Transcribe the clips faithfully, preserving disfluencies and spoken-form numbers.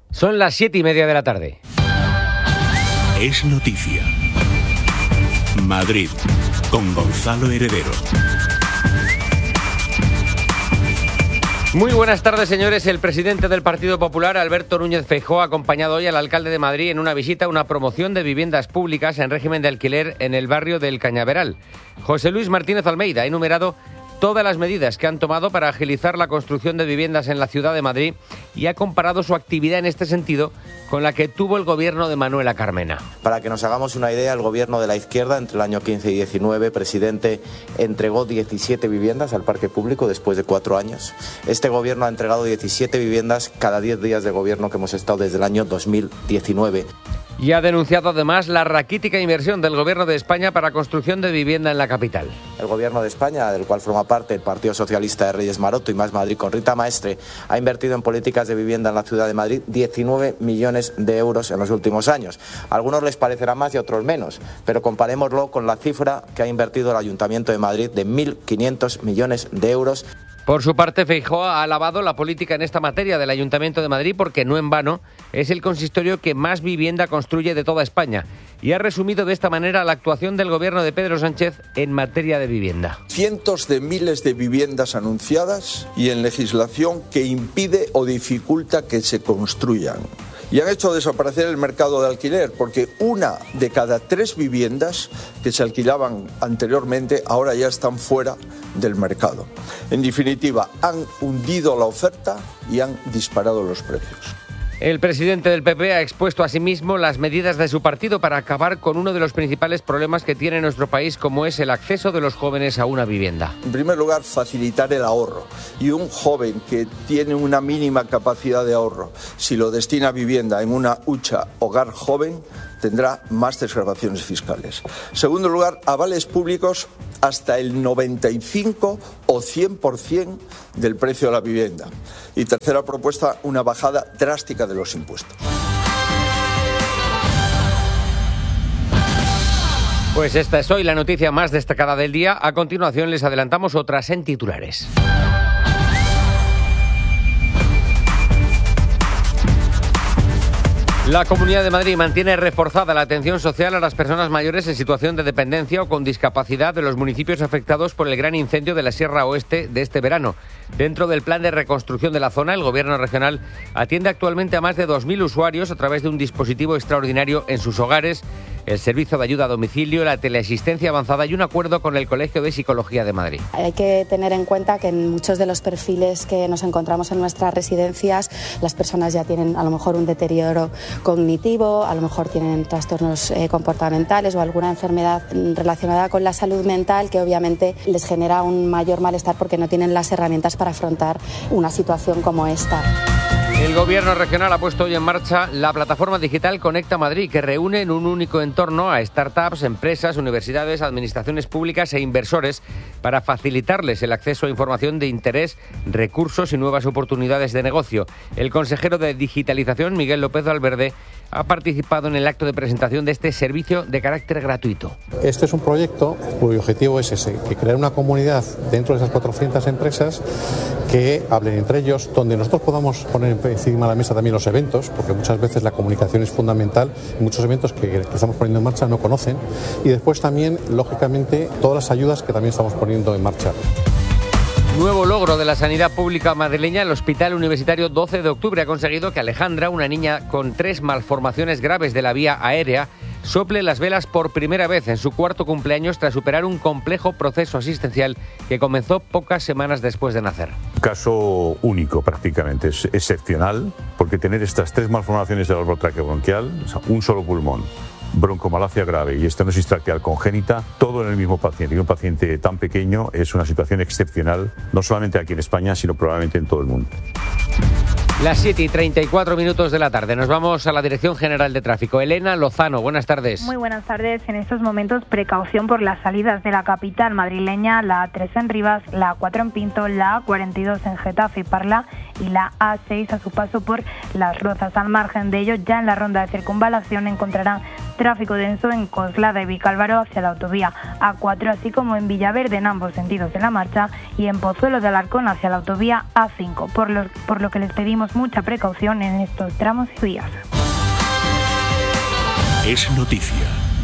Son las siete y media de la tarde. Es noticia. Madrid, con Gonzalo Heredero. Muy buenas tardes, señores. El presidente del Partido Popular, Alberto Núñez Feijóo, ha acompañado hoy al alcalde de Madrid en una visita a una promoción de viviendas públicas en régimen de alquiler en el barrio del Cañaveral. José Luis Martínez Almeida ha enumerado todas las medidas que han tomado para agilizar la construcción de viviendas en la ciudad de Madrid y ha comparado su actividad en este sentido con la que tuvo el gobierno de Manuela Carmena. Para que nos hagamos una idea, el gobierno de la izquierda, entre el año quince y diecinueve, presidente, entregó diecisiete viviendas al parque público después de cuatro años. Este gobierno ha entregado diecisiete viviendas cada diez días de gobierno que hemos estado desde el año dos mil diecinueve. Y ha denunciado además la raquítica inversión del Gobierno de España para construcción de vivienda en la capital. El Gobierno de España, del cual forma parte el Partido Socialista de Reyes Maroto y Más Madrid con Rita Maestre, ha invertido en políticas de vivienda en la ciudad de Madrid diecinueve millones de euros en los últimos años. A algunos les parecerá más y a otros menos, pero comparémoslo con la cifra que ha invertido el Ayuntamiento de Madrid de mil quinientos millones de euros. Por su parte, Feijóo ha alabado la política en esta materia del Ayuntamiento de Madrid porque, no en vano, es el consistorio que más vivienda construye de toda España y ha resumido de esta manera la actuación del gobierno de Pedro Sánchez en materia de vivienda. Cientos de miles de viviendas anunciadas y en legislación que impide o dificulta que se construyan. Y han hecho desaparecer el mercado de alquiler, porque una de cada tres viviendas que se alquilaban anteriormente ahora ya están fuera del mercado. En definitiva, han hundido la oferta y han disparado los precios. El presidente del P P ha expuesto asimismo las medidas de su partido para acabar con uno de los principales problemas que tiene nuestro país, como es el acceso de los jóvenes a una vivienda. En primer lugar, facilitar el ahorro. Y un joven que tiene una mínima capacidad de ahorro, si lo destina a vivienda en una hucha hogar joven, tendrá más desgravaciones fiscales. En segundo lugar, avales públicos hasta el noventa y cinco o cien por ciento del precio de la vivienda. Y tercera propuesta, una bajada drástica de los impuestos. Pues esta es hoy la noticia más destacada del día. A continuación les adelantamos otras en titulares. La Comunidad de Madrid mantiene reforzada la atención social a las personas mayores en situación de dependencia o con discapacidad de los municipios afectados por el gran incendio de la Sierra Oeste de este verano. Dentro del plan de reconstrucción de la zona, el Gobierno regional atiende actualmente a más de dos mil usuarios a través de un dispositivo extraordinario en sus hogares, el servicio de ayuda a domicilio, la teleasistencia avanzada y un acuerdo con el Colegio de Psicología de Madrid. Hay que tener en cuenta que en muchos de los perfiles que nos encontramos en nuestras residencias, las personas ya tienen a lo mejor un deterioro cognitivo, a lo mejor tienen trastornos eh, comportamentales o alguna enfermedad relacionada con la salud mental que obviamente les genera un mayor malestar porque no tienen las herramientas para afrontar una situación como esta. El Gobierno regional ha puesto hoy en marcha la plataforma digital Conecta Madrid, que reúne en un único entorno a startups, empresas, universidades, administraciones públicas e inversores para facilitarles el acceso a información de interés, recursos y nuevas oportunidades de negocio. El consejero de Digitalización, Miguel López Valverde, ha participado en el acto de presentación de este servicio de carácter gratuito. Este es un proyecto cuyo objetivo es ese, que crear una comunidad dentro de esas cuatrocientas empresas que hablen entre ellos, donde nosotros podamos poner encima de la mesa también los eventos, porque muchas veces la comunicación es fundamental, muchos eventos que, que estamos poniendo en marcha no conocen, y después también, lógicamente, todas las ayudas que también estamos poniendo en marcha. Nuevo logro de la sanidad pública madrileña. El Hospital Universitario doce de octubre ha conseguido que Alejandra, una niña con tres malformaciones graves de la vía aérea, sople las velas por primera vez en su cuarto cumpleaños tras superar un complejo proceso asistencial que comenzó pocas semanas después de nacer. Un caso único prácticamente, es excepcional, porque tener estas tres malformaciones del árbol traqueobronquial, o sea, un solo pulmón, broncomalacia grave y estenosis traqueal congénita, todo en el mismo paciente. Y un paciente tan pequeño es una situación excepcional, no solamente aquí en España, sino probablemente en todo el mundo. Las siete y treinta y cuatro minutos de la tarde. Nos vamos a la Dirección General de Tráfico. Elena Lozano, buenas tardes. Muy buenas tardes. En estos momentos, precaución por las salidas de la capital madrileña, la A tres en Rivas, la A cuatro en Pinto, la A cuarenta y dos en Getafe y Parla y la A seis a su paso por Las Rozas. Al margen de ello, ya en la ronda de circunvalación encontrarán tráfico denso en Coslada y Vicálvaro hacia la autovía A cuatro, así como en Villaverde en ambos sentidos de la marcha y en Pozuelo de Alarcón hacia la autovía A cinco, por lo, por lo que les pedimos mucha precaución en estos tramos y vías. Es noticia.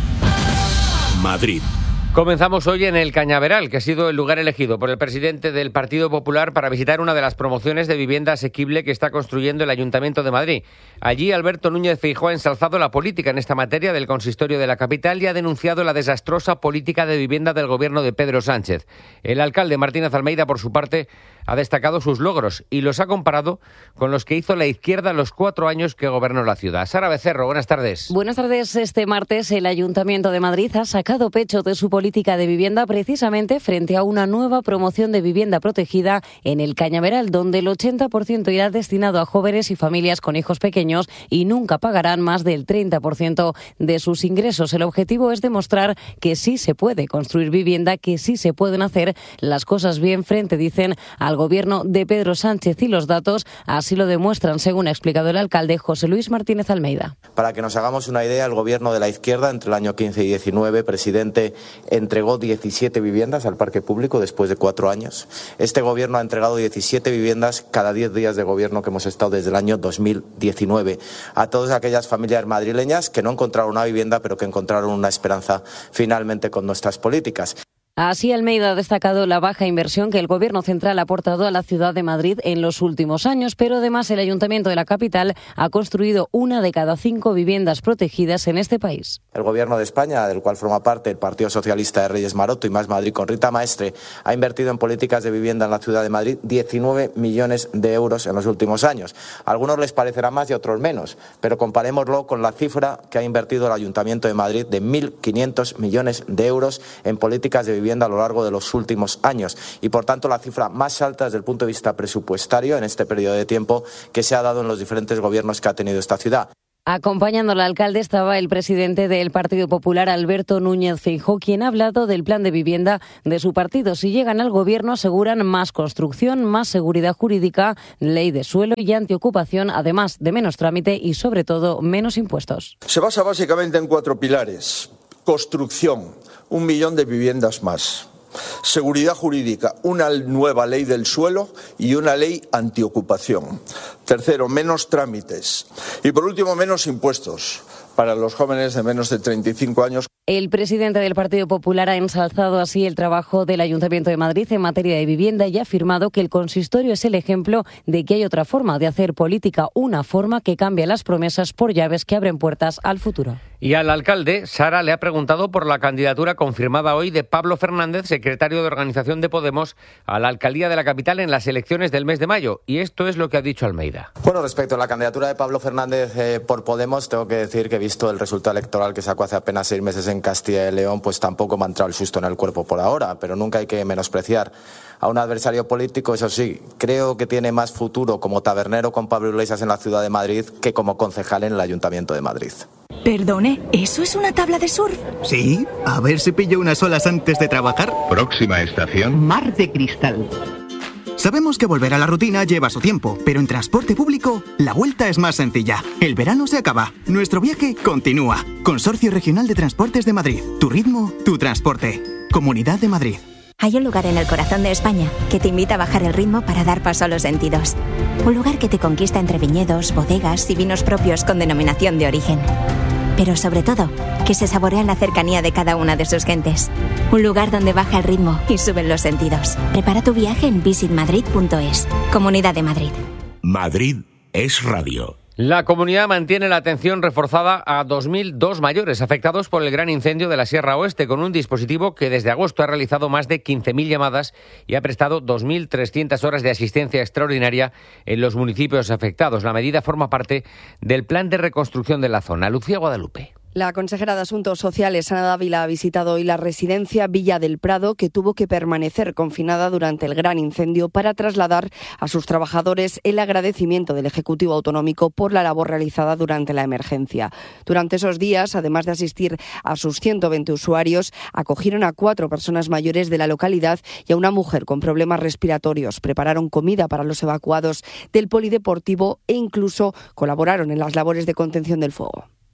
Madrid. Comenzamos hoy en el Cañaveral, que ha sido el lugar elegido por el presidente del Partido Popular para visitar una de las promociones de vivienda asequible que está construyendo el Ayuntamiento de Madrid. Allí, Alberto Núñez Feijóo ha ensalzado la política en esta materia del consistorio de la capital y ha denunciado la desastrosa política de vivienda del gobierno de Pedro Sánchez. El alcalde Martínez Almeida, por su parte, ha destacado sus logros y los ha comparado con los que hizo la izquierda los cuatro años que gobernó la ciudad. Sara Becerro, buenas tardes. Buenas tardes. Este martes el Ayuntamiento de Madrid ha sacado pecho de su política de vivienda precisamente frente a una nueva promoción de vivienda protegida en el Cañaveral, donde el ochenta por ciento irá destinado a jóvenes y familias con hijos pequeños y nunca pagarán más del treinta por ciento de sus ingresos. El objetivo es demostrar que sí se puede construir vivienda, que sí se pueden hacer las cosas bien frente, dicen, al gobierno de Pedro Sánchez, y los datos así lo demuestran, según ha explicado el alcalde José Luis Martínez Almeida. Para que nos hagamos una idea, el gobierno de la izquierda entre el año quince y diecinueve, presidente, entregó diecisiete viviendas al parque público después de cuatro años. Este gobierno ha entregado diecisiete viviendas cada diez días de gobierno que hemos estado desde el año dos mil diecinueve a todas aquellas familias madrileñas que no encontraron una vivienda pero que encontraron una esperanza finalmente con nuestras políticas. Así, Almeida ha destacado la baja inversión que el Gobierno central ha aportado a la ciudad de Madrid en los últimos años, pero además el Ayuntamiento de la capital ha construido una de cada cinco viviendas protegidas en este país. El Gobierno de España, del cual forma parte el Partido Socialista de Reyes Maroto y Más Madrid con Rita Maestre, ha invertido en políticas de vivienda en la ciudad de Madrid diecinueve millones de euros en los últimos años. A algunos les parecerá más y a otros menos, pero comparémoslo con la cifra que ha invertido el Ayuntamiento de Madrid de mil quinientos millones de euros en políticas de vivienda vivienda a lo largo de los últimos años y, por tanto, la cifra más alta desde el punto de vista presupuestario en este periodo de tiempo que se ha dado en los diferentes gobiernos que ha tenido esta ciudad. Acompañando al alcalde estaba el presidente del Partido Popular, Alberto Núñez Feijóo, quien ha hablado del plan de vivienda de su partido. Si llegan al gobierno, aseguran más construcción, más seguridad jurídica, ley de suelo y antiocupación, además de menos trámite y, sobre todo, menos impuestos. Se basa básicamente en cuatro pilares. Construcción, un millón de viviendas más. Seguridad jurídica, una nueva ley del suelo y una ley antiocupación. Tercero, menos trámites. Y por último, menos impuestos para los jóvenes de menos de treinta y cinco años. El presidente del Partido Popular ha ensalzado así el trabajo del Ayuntamiento de Madrid en materia de vivienda y ha afirmado que el consistorio es el ejemplo de que hay otra forma de hacer política, una forma que cambia las promesas por llaves que abren puertas al futuro. Y al alcalde, Sara le ha preguntado por la candidatura confirmada hoy de Pablo Fernández, secretario de Organización de Podemos, a la alcaldía de la capital en las elecciones del mes de mayo. Y esto es lo que ha dicho Almeida. Bueno, respecto a la candidatura de Pablo Fernández eh, por Podemos, tengo que decir que visto el resultado electoral que sacó hace apenas seis meses en Castilla y León, pues tampoco me ha entrado el susto en el cuerpo por ahora, pero nunca hay que menospreciar a un adversario político. Eso sí, creo que tiene más futuro como tabernero con Pablo Iglesias en la ciudad de Madrid que como concejal en el Ayuntamiento de Madrid. Perdone, ¿eso es una tabla de surf? Sí, a ver si pillo unas olas antes de trabajar. Próxima estación: Mar de Cristal. Sabemos que volver a la rutina lleva su tiempo, pero en transporte público la vuelta es más sencilla. El verano se acaba, nuestro viaje continúa. Consorcio Regional de Transportes de Madrid. Tu ritmo, tu transporte. Comunidad de Madrid. Hay un lugar en el corazón de España que te invita a bajar el ritmo para dar paso a los sentidos. Un lugar que te conquista entre viñedos, bodegas y vinos propios con denominación de origen. Pero sobre todo, que se saborea en la cercanía de cada una de sus gentes. Un lugar donde baja el ritmo y suben los sentidos. Prepara tu viaje en visit madrid punto es. Comunidad de Madrid. Madrid es radio. La comunidad mantiene la atención reforzada a dos mil dos mayores afectados por el gran incendio de la Sierra Oeste, con un dispositivo que desde agosto ha realizado más de quince mil llamadas y ha prestado dos mil trescientas horas de asistencia extraordinaria en los municipios afectados. La medida forma parte del plan de reconstrucción de la zona. Lucía Guadalupe. La consejera de Asuntos Sociales, Ana Dávila, ha visitado hoy la residencia Villa del Prado, que tuvo que permanecer confinada durante el gran incendio para trasladar a sus trabajadores el agradecimiento del Ejecutivo Autonómico por la labor realizada durante la emergencia. Durante esos días, además de asistir a sus ciento veinte usuarios, acogieron a cuatro personas mayores de la localidad y a una mujer con problemas respiratorios. Prepararon comida para los evacuados del polideportivo e incluso colaboraron en las labores de contención del fuego.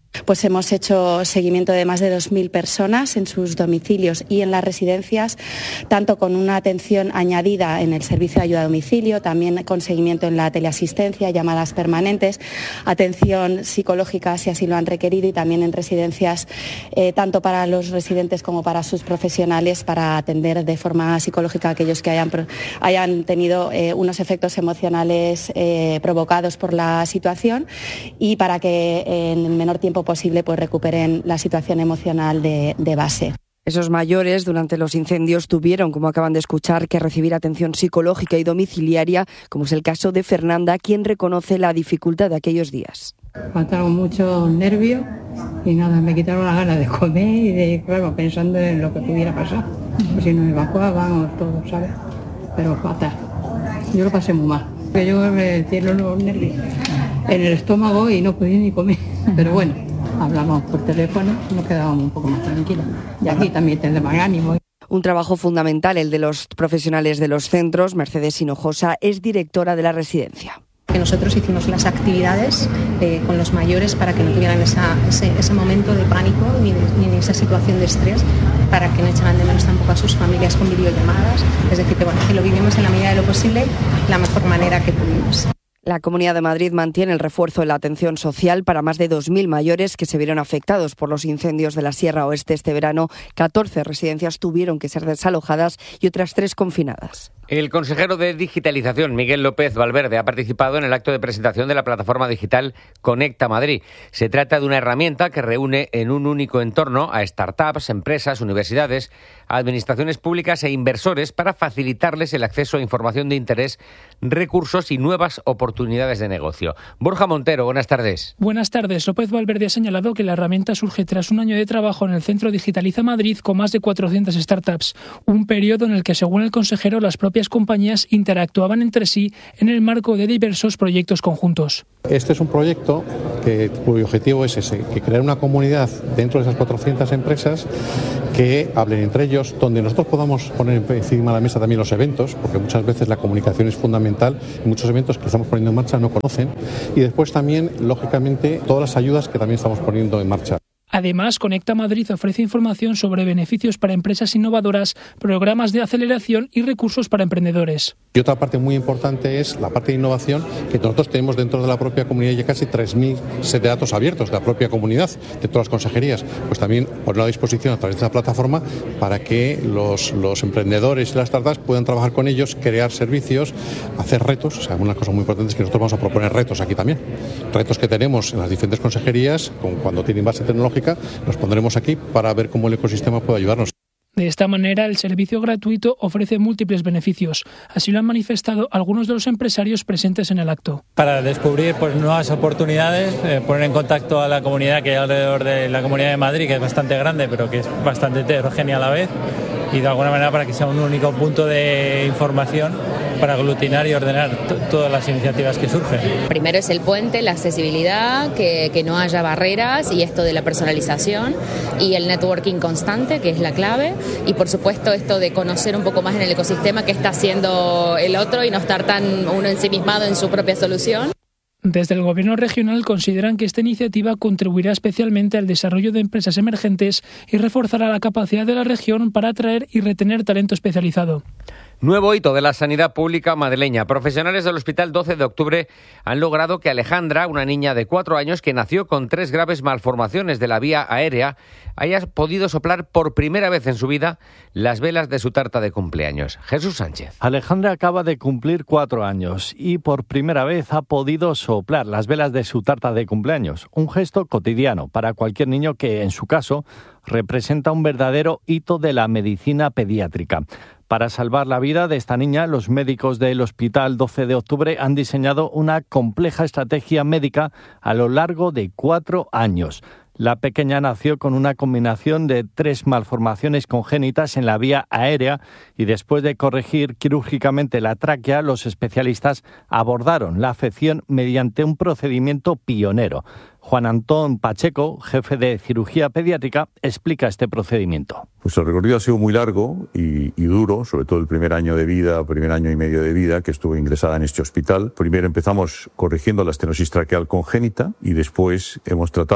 Pues hemos hecho seguimiento de más de dos mil personas en sus domicilios y en las residencias, tanto con una atención añadida en el servicio de ayuda a domicilio, también con seguimiento en la teleasistencia, llamadas permanentes, atención psicológica si así lo han requerido y también en residencias, eh, tanto para los residentes como para sus profesionales, para atender de forma psicológica a aquellos que hayan, hayan tenido eh, unos efectos emocionales eh, provocados por la situación y para que en el menor tiempo posible pues recuperen la situación emocional de, de base. Esos mayores durante los incendios tuvieron, como acaban de escuchar, que recibir atención psicológica y domiciliaria, como es el caso de Fernanda, quien reconoce la dificultad de aquellos días. Faltaron muchos nervios y nada, me quitaron las ganas de comer y de, claro, pensando en lo que pudiera pasar. Pues si nos evacuaban o todo, ¿sabes? Pero fatal. Yo lo pasé muy mal. Yo me tiene los nervios en el estómago y no podía ni comer. Pero bueno, hablamos por teléfono, nos quedábamos un poco más tranquilos. Y aquí también tendremos ánimo. Un trabajo fundamental el de los profesionales de los centros. Mercedes Hinojosa es directora de la residencia. Que nosotros hicimos las actividades eh, con los mayores para que no tuvieran esa, ese, ese momento de pánico ni, de, ni esa situación de estrés, para que no echaran de menos tampoco a sus familias con videollamadas. Es decir, que, bueno, que lo vivimos en la medida de lo posible, la mejor manera que pudimos. La Comunidad de Madrid mantiene el refuerzo de la atención social para más de dos mil mayores que se vieron afectados por los incendios de la Sierra Oeste este verano. catorce residencias tuvieron que ser desalojadas y otras tres confinadas. El consejero de Digitalización, Miguel López Valverde, ha participado en el acto de presentación de la plataforma digital Conecta Madrid. Se trata de una herramienta que reúne en un único entorno a startups, empresas, universidades, administraciones públicas e inversores para facilitarles el acceso a información de interés, recursos y nuevas oportunidades de negocio. Borja Montero, buenas tardes. Buenas tardes. López Valverde ha señalado que la herramienta surge tras un año de trabajo en el Centro Digitaliza Madrid con más de cuatrocientas startups, un periodo en el que, según el consejero, las propias compañías interactuaban entre sí en el marco de diversos proyectos conjuntos. Este es un proyecto que, cuyo objetivo es ese, que crear una comunidad dentro de esas cuatrocientas empresas que hablen entre ellos, donde nosotros podamos poner encima de la mesa también los eventos, porque muchas veces la comunicación es fundamental y muchos eventos que estamos poniendo en marcha no conocen, y después también, lógicamente, todas las ayudas que también estamos poniendo en marcha. Además, Conecta Madrid ofrece información sobre beneficios para empresas innovadoras, programas de aceleración y recursos para emprendedores. Y otra parte muy importante es la parte de innovación que nosotros tenemos dentro de la propia comunidad, ya casi tres mil set de datos abiertos de la propia comunidad, de todas las consejerías. Pues también ponerlo a disposición a través de esta plataforma para que los, los emprendedores y las startups puedan trabajar con ellos, crear servicios, hacer retos. O sea, una cosa muy importante es que nosotros vamos a proponer retos aquí también. Retos que tenemos en las diferentes consejerías, con, cuando tienen base tecnológica, los pondremos aquí para ver cómo el ecosistema puede ayudarnos. De esta manera, el servicio gratuito ofrece múltiples beneficios. Así lo han manifestado algunos de los empresarios presentes en el acto. Para descubrir pues, nuevas oportunidades, eh, poner en contacto a la comunidad que hay alrededor de la Comunidad de Madrid, que es bastante grande, pero que es bastante heterogénea a la vez, y de alguna manera para que sea un único punto de información para aglutinar y ordenar t- todas las iniciativas que surgen. Primero es el puente, la accesibilidad, que, que no haya barreras y esto de la personalización y el networking constante, que es la clave, y por supuesto esto de conocer un poco más en el ecosistema qué está haciendo el otro y no estar tan uno ensimismado en su propia solución. Desde el Gobierno regional consideran que esta iniciativa contribuirá especialmente al desarrollo de empresas emergentes y reforzará la capacidad de la región para atraer y retener talento especializado. Nuevo hito de la sanidad pública madrileña. Profesionales del Hospital doce de octubre han logrado que Alejandra, una niña de cuatro años que nació con tres graves malformaciones de la vía aérea, haya podido soplar por primera vez en su vida las velas de su tarta de cumpleaños. Jesús Sánchez. Alejandra acaba de cumplir cuatro años y por primera vez ha podido soplar las velas de su tarta de cumpleaños. Un gesto cotidiano para cualquier niño que, en su caso, representa un verdadero hito de la medicina pediátrica. Para salvar la vida de esta niña, los médicos del Hospital doce de octubre han diseñado una compleja estrategia médica a lo largo de cuatro años. La pequeña nació con una combinación de tres malformaciones congénitas en la vía aérea y después de corregir quirúrgicamente la tráquea, los especialistas abordaron la afección mediante un procedimiento pionero. Juan Antón Pacheco, jefe de cirugía pediátrica, explica este procedimiento. Pues el recorrido ha sido muy largo y, y duro, sobre todo el primer año de vida, primer año y medio de vida que estuve ingresada en este hospital. Primero empezamos corrigiendo la estenosis traqueal congénita y después hemos tratado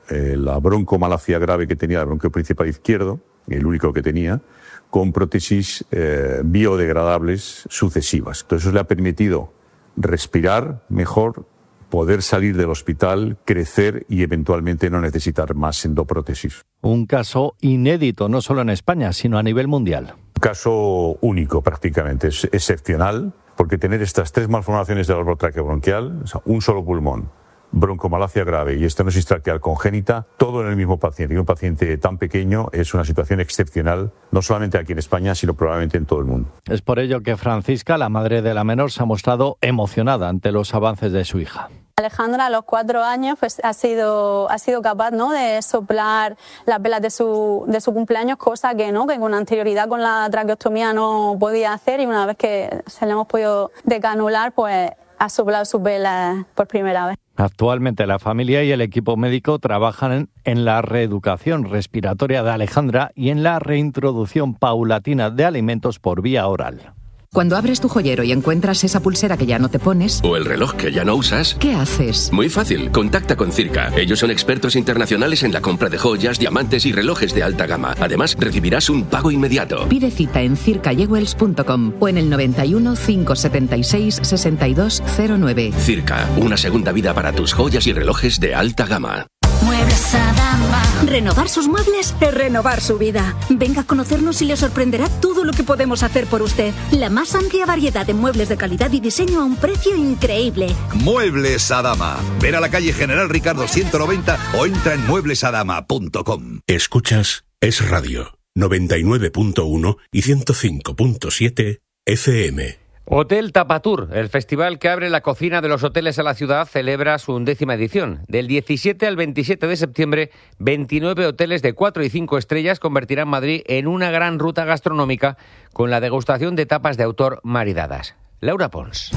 eh, la broncomalacia grave que tenía, el bronquio principal izquierdo, el único que tenía, con prótesis eh, biodegradables sucesivas. Entonces eso le ha permitido respirar mejor, poder salir del hospital, crecer y eventualmente no necesitar más endoprótesis. Un caso inédito, no solo en España, sino a nivel mundial. Un caso único prácticamente, es excepcional, porque tener estas tres malformaciones del árbol traqueobronquial, o sea, un solo pulmón, broncomalacia grave y estenosis traqueal congénita, todo en el mismo paciente. Y un paciente tan pequeño es una situación excepcional, no solamente aquí en España, sino probablemente en todo el mundo. Es por ello que Francisca, la madre de la menor, se ha mostrado emocionada ante los avances de su hija. Alejandra a los cuatro años pues ha sido ha sido capaz, ¿no?, de soplar las velas de su de su cumpleaños, cosa que no que con anterioridad con la traqueostomía no podía hacer, y una vez que se le hemos podido decanular pues ha soplado sus velas por primera vez. Actualmente la familia y el equipo médico trabajan en, en la reeducación respiratoria de Alejandra y en la reintroducción paulatina de alimentos por vía oral. Cuando abres tu joyero y encuentras esa pulsera que ya no te pones, o el reloj que ya no usas, ¿qué haces? Muy fácil, contacta con Circa. Ellos son expertos internacionales en la compra de joyas, diamantes y relojes de alta gama. Además, recibirás un pago inmediato. Pide cita en circa jewels punto com o en el noventa y uno, cinco setenta y seis, sesenta y dos cero nueve. Circa, una segunda vida para tus joyas y relojes de alta gama. Muebles Adama. Renovar sus muebles es renovar su vida. Venga a conocernos y le sorprenderá todo lo que podemos hacer por usted. La más amplia variedad de muebles de calidad y diseño a un precio increíble. Muebles Adama. Ven a la calle General Ricardo ciento noventa o entra en muebles adama punto com. Escuchas Es Radio, noventa y nueve punto uno y ciento cinco punto siete F M. Hotel Tapatur, el festival que abre la cocina de los hoteles a la ciudad, celebra su undécima edición. Del diecisiete al veintisiete de septiembre, veintinueve hoteles de cuatro y cinco estrellas convertirán Madrid en una gran ruta gastronómica con la degustación de tapas de autor maridadas. Laura Pons.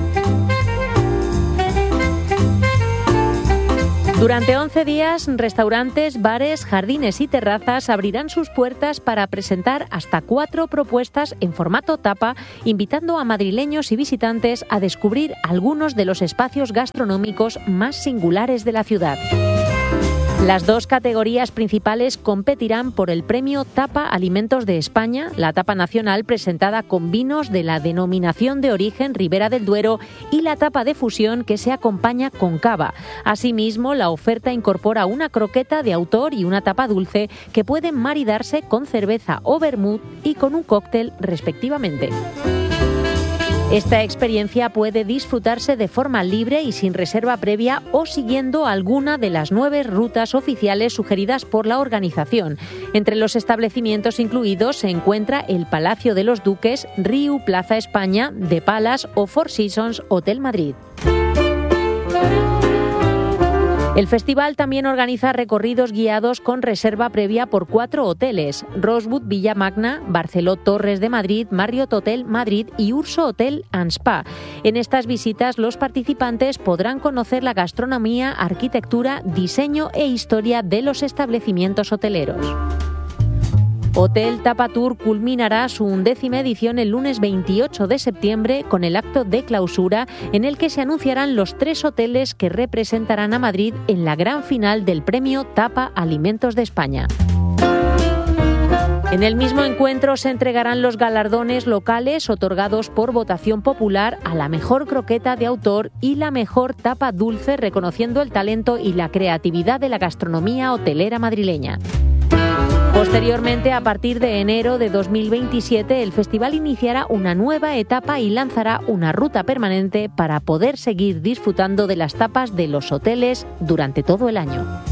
Durante once días, restaurantes, bares, jardines y terrazas abrirán sus puertas para presentar hasta cuatro propuestas en formato tapa, invitando a madrileños y visitantes a descubrir algunos de los espacios gastronómicos más singulares de la ciudad. Las dos categorías principales competirán por el premio Tapa Alimentos de España, la tapa nacional presentada con vinos de la denominación de origen Ribera del Duero, y la tapa de fusión que se acompaña con cava. Asimismo, la oferta incorpora una croqueta de autor y una tapa dulce que pueden maridarse con cerveza o vermut y con un cóctel respectivamente. Esta experiencia puede disfrutarse de forma libre y sin reserva previa o siguiendo alguna de las nueve rutas oficiales sugeridas por la organización. Entre los establecimientos incluidos se encuentra el Palacio de los Duques, Riu Plaza España, The Palace o Four Seasons Hotel Madrid. El festival también organiza recorridos guiados con reserva previa por cuatro hoteles: Rosewood Villa Magna, Barceló Torres de Madrid, Marriott Hotel Madrid y Urso Hotel and Spa. En estas visitas los participantes podrán conocer la gastronomía, arquitectura, diseño e historia de los establecimientos hoteleros. Hotel Tapatur culminará su undécima edición el lunes veintiocho de septiembre con el acto de clausura en el que se anunciarán los tres hoteles que representarán a Madrid en la gran final del premio Tapa Alimentos de España. En el mismo encuentro se entregarán los galardones locales otorgados por votación popular a la mejor croqueta de autor y la mejor tapa dulce, reconociendo el talento y la creatividad de la gastronomía hotelera madrileña. Posteriormente, a partir de enero de dos mil veintisiete, el festival iniciará una nueva etapa y lanzará una ruta permanente para poder seguir disfrutando de las tapas de los hoteles durante todo el año.